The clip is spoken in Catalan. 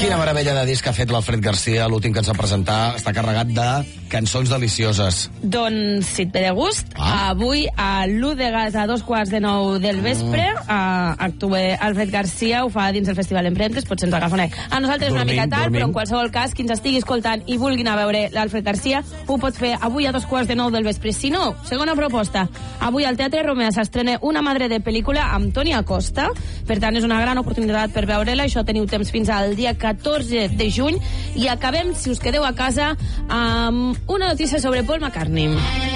Quina meravella de disc ha fet l'Alfred Garcia, l'últim que ens va presentar, està carregat de cançons delicioses. Doncs, si et ve de gust, avui a l'1 de gas a 8:45 del vespre actua Alfred Garcia, ho fa dins el Festival Emprentes, potser ens agafa a nosaltres una mica tard, però en qualsevol cas, qui ens estigui escoltant i vulguin a veure l'Alfred Garcia, ho pot fer avui a 8:45 del vespre. Si no, segona proposta, avui al Teatre Romea s'estrena Una madre de pel·lícula amb Toni Acosta, per tant és una gran oportunitat per veure-la, això teniu temps fins al dia 14 de juny, i acabem, si us quedeu a casa, amb una notícia sobre Paul McCartney.